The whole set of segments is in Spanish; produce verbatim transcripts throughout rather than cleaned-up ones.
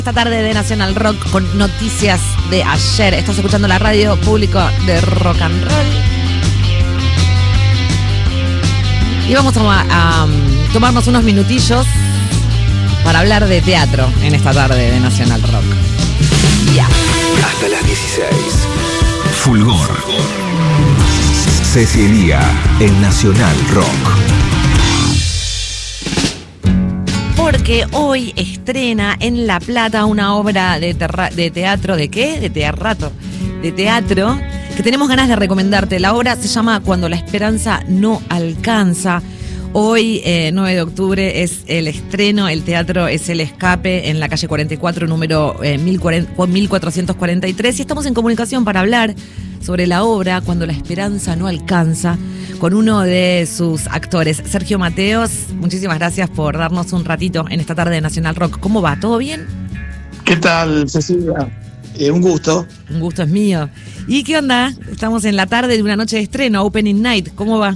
Esta tarde de Nacional Rock con noticias de ayer. Estás escuchando la radio pública de Rock and Roll. Y vamos a, a, a tomarnos unos minutillos para hablar de teatro en esta tarde de Nacional Rock. Ya. Yeah. Hasta las dieciséis. Fulgor. Cecilia en Nacional Rock. Porque hoy estrena en La Plata una obra de, terra- de teatro, ¿de qué? De teatro, de teatro, que tenemos ganas de recomendarte. La obra se llama Cuando la esperanza no alcanza. Hoy, eh, nueve de octubre, es el estreno, el teatro es El Escape, en la calle cuarenta y cuatro, número eh, mil cuatrocientos cuarenta y tres, y estamos en comunicación para hablar sobre la obra Cuando la esperanza no alcanza, con uno de sus actores, Sergio Mateos. Muchísimas gracias por darnos un ratito en esta tarde de Nacional Rock. ¿Cómo va? ¿Todo bien? ¿Qué tal, Cecilia? Eh, un gusto. Un gusto es mío. ¿Y qué onda? Estamos en la tarde de una noche de estreno, Opening Night. ¿Cómo va?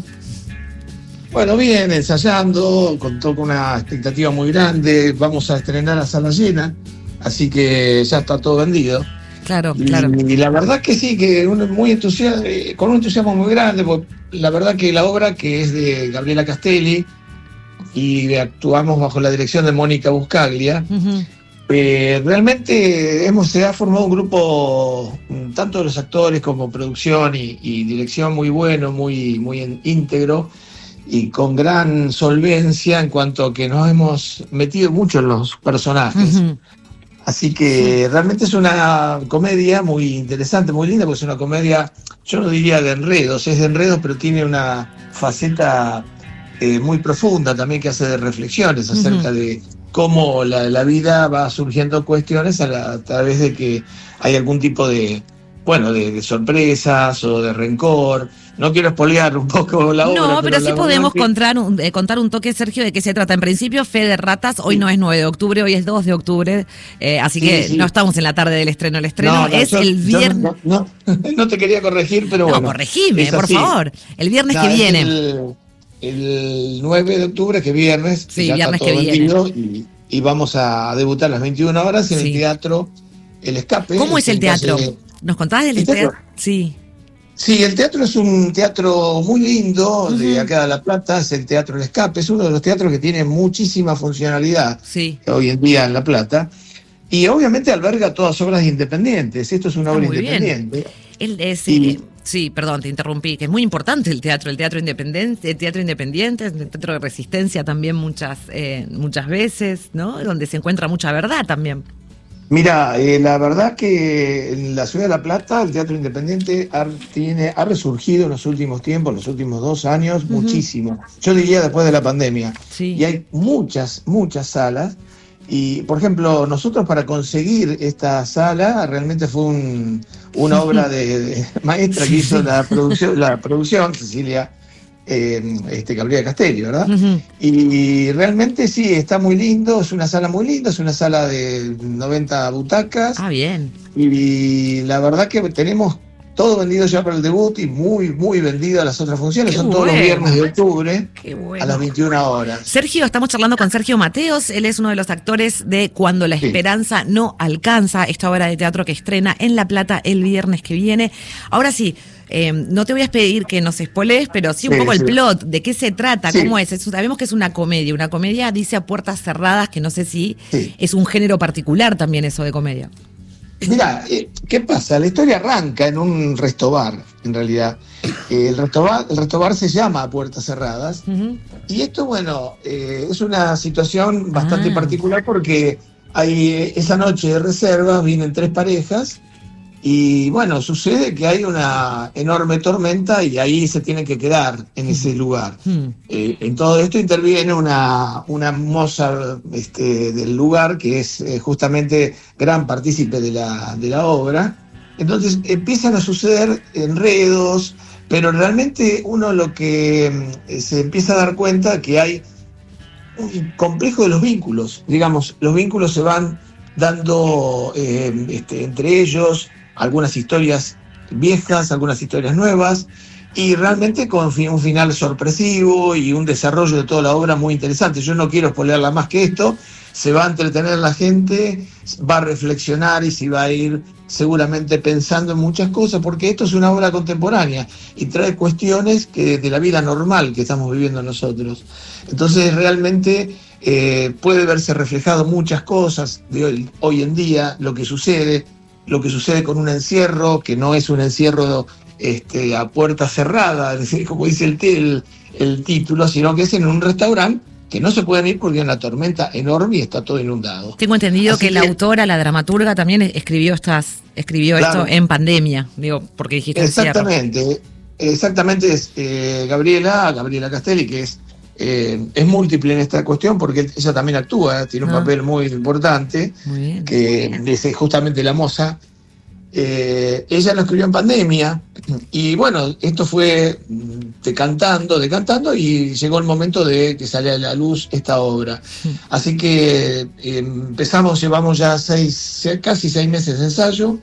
Bueno, bien, ensayando, contó con una expectativa muy grande. Vamos a estrenar a sala llena, así que ya está todo vendido. Claro, claro. Y, y la verdad que sí, que uno muy entusiasmo, con un entusiasmo muy grande, porque la verdad que la obra, que es de Gabriela Castelli, y actuamos bajo la dirección de Mónica Buscaglia, uh-huh. eh, realmente hemos, se ha formado un grupo, tanto de los actores como producción y, y dirección, muy bueno, muy, muy íntegro, y con gran solvencia en cuanto a que nos hemos metido mucho en los personajes. Uh-huh. Así que sí, realmente es una comedia muy interesante, muy linda, porque es una comedia, yo no diría de enredos, es de enredos, pero tiene una faceta eh, muy profunda también, que hace de reflexiones acerca uh-huh. de cómo la, la vida va surgiendo cuestiones a, la, a través de que hay algún tipo de, bueno, de, de sorpresas o de rencor. No quiero espolear un poco la obra. No, pero, pero sí podemos que... contar un, eh, contar un toque, Sergio, de qué se trata. En principio, Fe de Ratas, hoy sí. No es nueve de octubre, hoy es dos de octubre, eh, así sí, que sí. No estamos en la tarde del estreno. El estreno no, no, es yo, el viernes... No, no, no, no te quería corregir, pero no, bueno. No, corregime, por favor. El viernes no, que viene. El, el nueve de octubre, que viernes. Sí, ya viernes está todo que viene. Y, y vamos a debutar a las veintiuna horas en sí. el teatro El Escape. ¿Cómo es el teatro? Calle... ¿Nos contabas del teatro? teatro? Sí. Sí, el teatro es un teatro muy lindo, uh-huh. de acá de La Plata, es el Teatro El Escape, es uno de los teatros que tiene muchísima funcionalidad sí. hoy en día en La Plata, y obviamente alberga todas obras independientes, esto es una ah, obra muy independiente. Bien. El, es, y, eh, sí, perdón, te interrumpí, que es muy importante el teatro, el teatro independiente, el teatro independiente, el teatro de resistencia también muchas, eh, muchas veces, ¿no? Donde se encuentra mucha verdad también. Mira, eh, la verdad que en la ciudad de La Plata el teatro independiente ha, tiene, ha resurgido en los últimos tiempos, en los últimos dos años, uh-huh. muchísimo. Yo diría después de la pandemia. Sí. Y hay muchas, muchas salas. Y, por ejemplo, nosotros para conseguir esta sala realmente fue un, una obra de, de maestra que hizo la producción, la producción, Cecilia eh, este, Gabriela Castelli, ¿verdad? Uh-huh. Y realmente sí, está muy lindo, es una sala muy linda, es una sala de noventa butacas. Ah, bien. Y, y la verdad que tenemos todo vendido ya para el debut y muy, muy vendido a las otras funciones. Qué Son bueno. Todos los viernes de octubre bueno. a las veintiuna horas. Sergio, estamos charlando con Sergio Mateos. Él es uno de los actores de Cuando la esperanza sí. no alcanza, esta obra de teatro que estrena en La Plata el viernes que viene. Ahora sí, eh, no te voy a pedir que nos spoilees, pero sí un sí, poco sí. el plot, de qué se trata, sí. cómo es. es. Sabemos que es una comedia. Una comedia dice a puertas cerradas, que no sé si sí. es un género particular también eso de comedia. Mirá, eh, ¿qué pasa? La historia arranca en un restobar, en realidad. Eh, el, restobar, el restobar se llama A Puertas Cerradas. Uh-huh. Y esto, bueno, eh, es una situación bastante ah. particular porque hay, eh, esa noche de reservas vienen tres parejas y, bueno, sucede que hay una enorme tormenta y ahí se tienen que quedar en ese lugar. Uh-huh. Eh, en todo esto interviene una, una moza este, del lugar que es eh, justamente gran partícipe de la, de la obra. Entonces empiezan a suceder enredos, pero realmente uno lo que eh, se empieza a dar cuenta que hay un complejo de los vínculos. Digamos, los vínculos se van dando eh, este, entre ellos, algunas historias viejas, algunas historias nuevas. y realmente con un final sorpresivo y un desarrollo de toda la obra muy interesante. Yo no quiero spoilearla más que esto, se va a entretener la gente, va a reflexionar y se va a ir seguramente pensando en muchas cosas, porque esto es una obra contemporánea y trae cuestiones que de la vida normal que estamos viviendo nosotros. Entonces realmente eh, puede verse reflejado muchas cosas de hoy, hoy en día, lo que sucede, lo que sucede con un encierro, que no es un encierro este, a puerta cerrada, es decir, como dice el, el, el título, sino que es en un restaurante que no se pueden ir porque hay una tormenta enorme y está todo inundado. Tengo entendido Así que, que la autora, la dramaturga, también escribió estas, escribió claro. esto en pandemia, digo, porque dijiste exactamente, encierro. Exactamente, es eh, Gabriela, Gabriela Castelli, que es eh, es múltiple en esta cuestión porque ella también actúa, tiene un ah. papel muy importante, muy bien. Que es justamente la moza. Eh, ella lo escribió en pandemia y bueno, esto fue decantando, decantando y llegó el momento de que saliera a la luz esta obra. Así que eh, empezamos, llevamos ya seis, casi seis meses de ensayo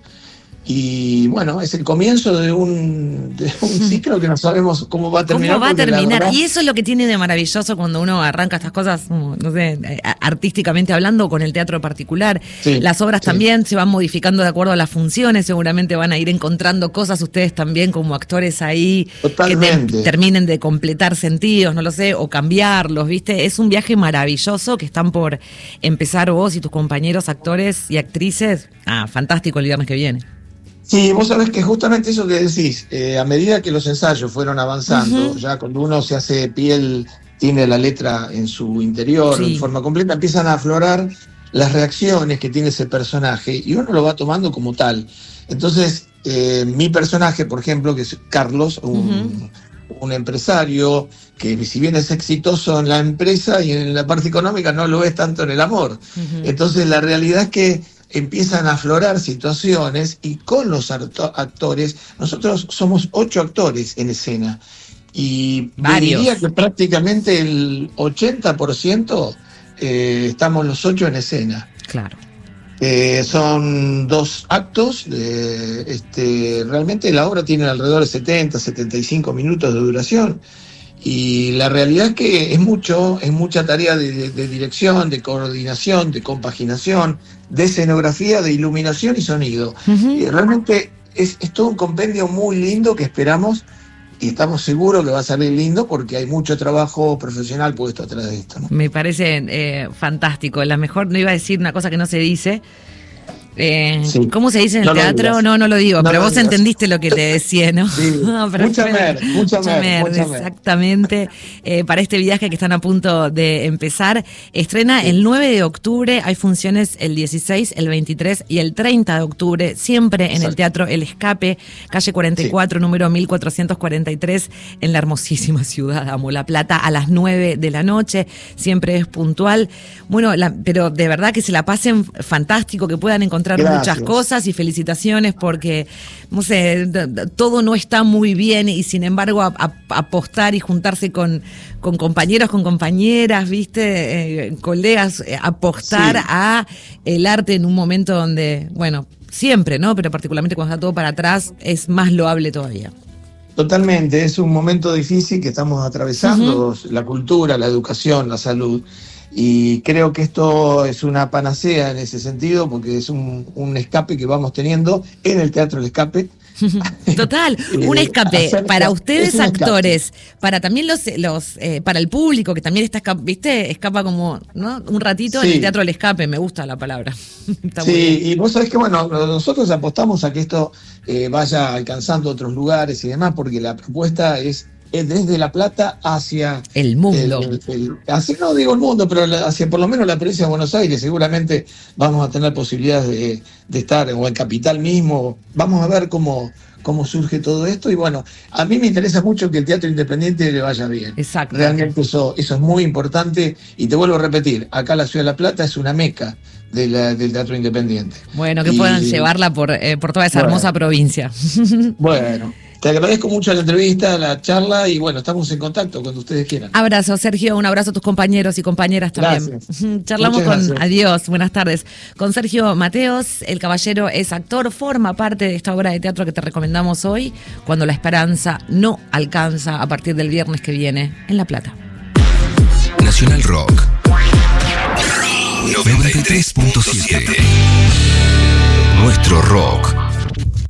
y bueno, es el comienzo de un, de un ciclo que no sabemos cómo va a terminar. ¿Cómo va a terminar? Verdad... Y eso es lo que tiene de maravilloso cuando uno arranca estas cosas, no sé, artísticamente hablando, con el teatro particular. Sí, las obras sí. también se van modificando de acuerdo a las funciones, seguramente van a ir encontrando cosas ustedes también como actores ahí. Totalmente. Que te, terminen de completar sentidos, no lo sé, o cambiarlos, ¿viste? Es un viaje maravilloso que están por empezar vos y tus compañeros actores y actrices. Ah, fantástico el viernes que viene. Sí, vos sabés que justamente eso que decís, eh, a medida que los ensayos fueron avanzando, uh-huh. ya cuando uno se hace piel, tiene la letra en su interior, sí. en forma completa, empiezan a aflorar las reacciones que tiene ese personaje y uno lo va tomando como tal. Entonces, eh, mi personaje, por ejemplo, que es Carlos, un, uh-huh. un empresario que si bien es exitoso en la empresa y en la parte económica no lo es tanto en el amor. Uh-huh. Entonces, la realidad es que empiezan a aflorar situaciones y con los acto- actores, nosotros somos ocho actores en escena y Varios. diría que prácticamente el ochenta por ciento eh, estamos los ocho en escena. Claro. Eh, son dos actos, eh, este, realmente la obra tiene alrededor de setenta, setenta y cinco minutos de duración. Y la realidad es que es mucho, es mucha tarea de, de, de dirección, de coordinación, de compaginación, de escenografía, de iluminación y sonido. Uh-huh. Y realmente es, es todo un compendio muy lindo que esperamos y estamos seguros que va a salir lindo porque hay mucho trabajo profesional puesto atrás de esto, ¿no? Me parece eh, fantástico. La mejor, no iba a decir una cosa que no se dice. Eh, sí. ¿Cómo se dice en el no teatro? No, no lo digo, no pero lo vos digas. Entendiste lo que te decía, ¿no? Sí. no mucha mer, mucha mer, mucha mer. Exactamente. Eh, para este viaje que están a punto de empezar, estrena sí. el nueve de octubre, hay funciones el dieciséis, el veintitrés y el treinta de octubre, siempre en Exacto. el Teatro El Escape, calle cuarenta y cuatro, sí. número mil cuatrocientos cuarenta y tres, en la hermosísima ciudad, amo La Plata, a las nueve de la noche, siempre es puntual. Bueno, la, pero de verdad que se la pasen fantástico, que puedan encontrar Gracias. Muchas cosas y felicitaciones porque, no sé, todo no está muy bien y sin embargo a, a, apostar y juntarse con, con compañeros, con compañeras, viste, eh, colegas, eh, apostar sí. a el arte en un momento donde, bueno, siempre, ¿no? Pero particularmente cuando está todo para atrás es más loable todavía. Totalmente, es un momento difícil que estamos atravesando, uh-huh. la cultura, la educación, la salud. Y creo que esto es una panacea en ese sentido, porque es un, un escape que vamos teniendo en el Teatro El Escape. Total, un escape eh, para ustedes actores, escape. Para también los, los eh, para el público que también está, viste, escapa como, ¿no? Un ratito sí. en el Teatro El Escape, me gusta la palabra. Está sí, y vos sabés que bueno, nosotros apostamos a que esto eh, vaya alcanzando otros lugares y demás, porque la propuesta es desde La Plata hacia el mundo. El, el, el, hacia, no digo el mundo, pero hacia por lo menos la provincia de Buenos Aires. Seguramente vamos a tener posibilidades de, de estar o en Capital mismo. Vamos a ver cómo, cómo surge todo esto. Y bueno, a mí me interesa mucho que el teatro independiente le vaya bien. Exacto. Realmente eso, eso es muy importante. Y te vuelvo a repetir, acá la ciudad de La Plata es una meca de la, del teatro independiente. Bueno, que y, puedan llevarla por, eh, por toda esa bueno, hermosa provincia. Bueno. Te agradezco mucho la entrevista, la charla y bueno, estamos en contacto cuando ustedes quieran. Abrazo, Sergio, un abrazo a tus compañeros y compañeras también. Gracias. Charlamos Muchas con, gracias. adiós, buenas tardes, con Sergio Mateos. El caballero es actor, forma parte de esta obra de teatro que te recomendamos hoy, Cuando la esperanza no alcanza, a partir del viernes que viene en La Plata. Nacional Rock noventa y tres punto siete. Nuestro rock.